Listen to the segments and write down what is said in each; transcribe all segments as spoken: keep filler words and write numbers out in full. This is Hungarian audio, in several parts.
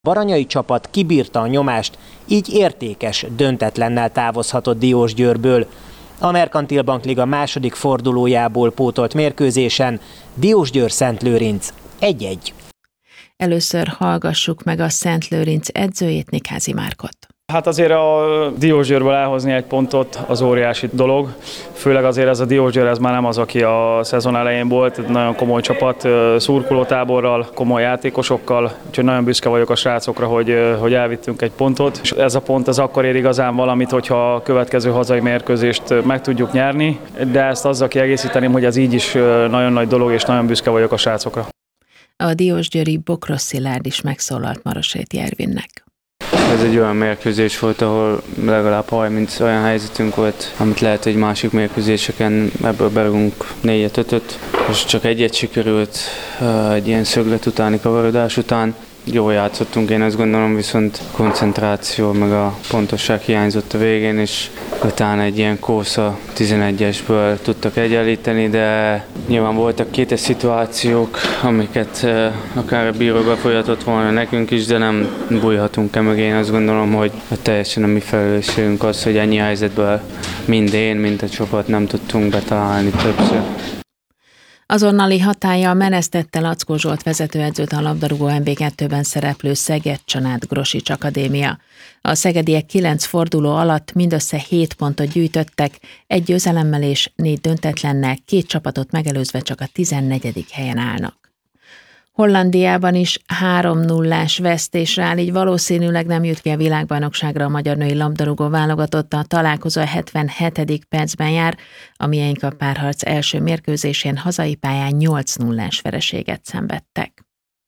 Baranyai csapat kibírta a nyomást, így értékes, döntetlennel távozhatott Diósgyőrből. A Merkantil Bank Liga második fordulójából pótolt mérkőzésen Diósgyőr-Szentlőrinc egy-egy. Először hallgassuk meg a Szentlőrinc edzőjét, Nikházi Márkot. Hát azért a Diósgyőrből elhozni egy pontot az óriási dolog, főleg azért ez a Diósgyőr, ez már nem az, aki a szezon elején volt, nagyon komoly csapat, szurkolótáborral, komoly játékosokkal, úgyhogy nagyon büszke vagyok a srácokra, hogy, hogy elvittünk egy pontot, és ez a pont az akkor ér igazán valamit, hogyha a következő hazai mérkőzést meg tudjuk nyerni, de ezt azzal kiegészíteném, hogy ez így is nagyon nagy dolog, és nagyon büszke vagyok a srácokra. A diósgyőri Bokros Szilárd is megszólalt Maroséti Ervinnek. Ez egy olyan mérkőzés volt, ahol legalább harminc olyan helyzetünk volt, amit lehet, hogy másik mérkőzéseken ebből berúgunk négyet, ötöt, és csak egyet sikerült egy ilyen szöglet utáni kavarodás után. Jól játszottunk, én azt gondolom, viszont koncentráció meg a pontosság hiányzott a végén, és utána egy ilyen kósza tizenegyesből tudtak egyenlíteni, de nyilván voltak kétes szituációk, amiket akár a bíró befolyatott volna nekünk is, de nem bújhatunk el meg. Én azt gondolom, hogy teljesen a mi felelősségünk az, hogy ennyi helyzetből mind én, mind a csapat nem tudtunk betalálni többször. Azonnali hatállyal menesztette Lackó Zsolt vezetőedzőt a labdarúgó em bé kettőben szereplő Szeged-Csanád-Grosics Akadémia. A szegediek kilenc forduló alatt mindössze hét pontot gyűjtöttek, egy győzelemmel és négy döntetlennel, két csapatot megelőzve csak a tizennegyedik helyen állnak. Hollandiában is három nullás vesztésre áll, így valószínűleg nem jut ki a világbajnokságra a magyar női labdarúgó válogatott. A találkozó a hetvenhetedik percben jár, a miénk a párharc első mérkőzésén hazai pályán nyolc nullás vereséget szenvedtek.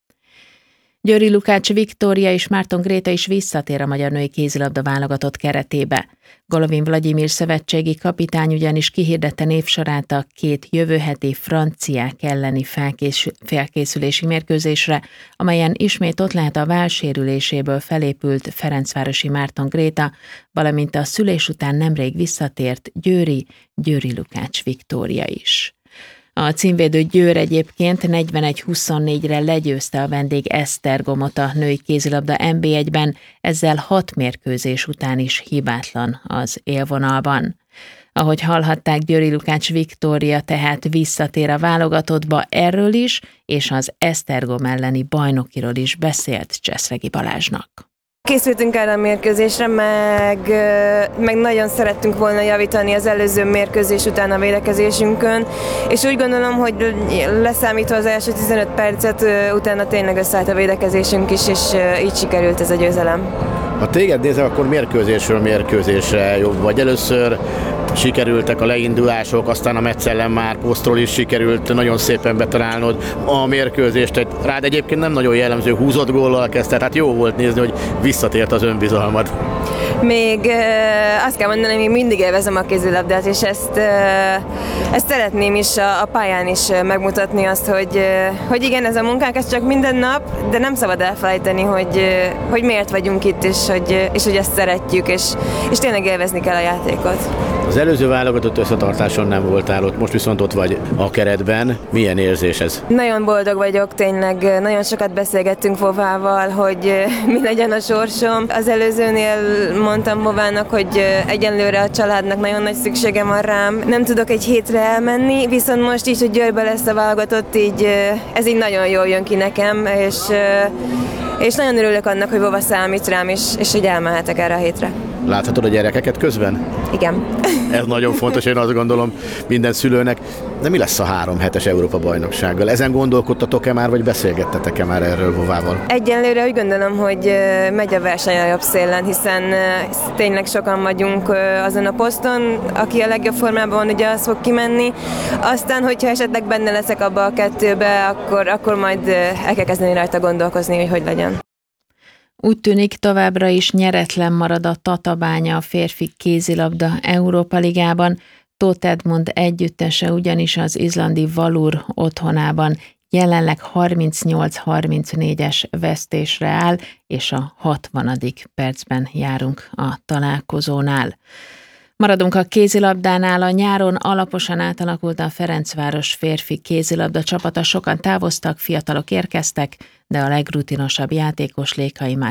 Győri Lukács Viktória és Márton Gréta is visszatér a magyar női kézilabda válogatott keretébe. Golovin Vladimir szövetségi kapitány ugyanis kihirdette névsorát a két jövő heti franciák elleni felkészül- felkészülési mérkőzésre, amelyen ismét ott lehet a vállsérüléséből felépült ferencvárosi Márton Gréta, valamint a szülés után nemrég visszatért győri Győri Lukács Viktória is. A címvédő Győr egyébként negyvenegy huszonnégyre legyőzte a vendég Esztergomot a női kézilabda en bé egyben, ezzel hat mérkőzés után is hibátlan az élvonalban. Ahogy hallhatták, Győri Lukács Viktória tehát visszatér a válogatottba, erről is, és az Esztergom elleni bajnokiról is beszélt Cseszregi Balázsnak. Készültünk erre a mérkőzésre, meg, meg nagyon szerettünk volna javítani az előző mérkőzés után a védekezésünkön, és úgy gondolom, hogy leszámítva az első tizenöt percet, utána tényleg összeállt a védekezésünk is, és így sikerült ez a győzelem. Ha téged nézem, akkor mérkőzésről mérkőzésre jobb vagy. Először sikerültek a leindulások, aztán a Metsz ellen már posztról is sikerült nagyon szépen betalálnod a mérkőzést. Egy, rád egyébként nem nagyon jellemző húzott góllal kezdte, tehát jó volt nézni, hogy visszatért az önbizalmad. Még euh, azt kell mondani, hogy még mindig élvezem a kézilabdát, és ezt, euh, ezt szeretném is a, a pályán is megmutatni azt, hogy, euh, hogy igen, ez a munkánk, ez csak minden nap, de nem szabad elfelejteni, hogy, euh, hogy miért vagyunk itt, és hogy, és hogy ezt szeretjük, és, és tényleg élvezni kell a játékot. Az előző válogatott összetartáson nem voltál ott, most viszont ott vagy a keretben. Milyen érzés ez? Nagyon boldog vagyok, tényleg nagyon sokat beszélgettünk Vovával, hogy mi legyen a sorsom. Az előzőnél mondtam Vovának, hogy egyenlőre a családnak nagyon nagy szüksége van rám. Nem tudok egy hétre elmenni, viszont most is, hogy Győrbe lesz a válogatott, így ez így nagyon jól jön ki nekem, és, és nagyon örülök annak, hogy Vova számít rám, és, és hogy elmehetek erre a hétre. Láthatod a gyerekeket közben? Igen. Ez nagyon fontos, én azt gondolom minden szülőnek. De mi lesz a három hetes Európa-bajnoksággal? Ezen gondolkodtatok-e már, vagy beszélgettetek-e már erről Vovával? Egyenlőre úgy gondolom, hogy megy a verseny a jobb szélen, hiszen tényleg sokan vagyunk azon a poszton, aki a legjobb formában van, ugye az fog kimenni. Aztán, hogyha esetleg benne leszek abba a kettőbe, akkor, akkor majd el kell kezdeni rajta gondolkozni, hogy hogy legyen. Úgy tűnik, továbbra is nyeretlen marad a Tatabánya a férfi kézilabda Európa Ligában. Tóth Edmond együttese ugyanis az izlandi Valur otthonában jelenleg harmincnyolc harmincnégyes vesztésre áll, és a hatvanadik percben járunk a találkozónál. Maradunk a kézilabdánál. A nyáron alaposan átalakult a Ferencváros férfi kézilabda csapata, sokan távoztak, fiatalok érkeztek, de a legrutinosabb játékos Lékai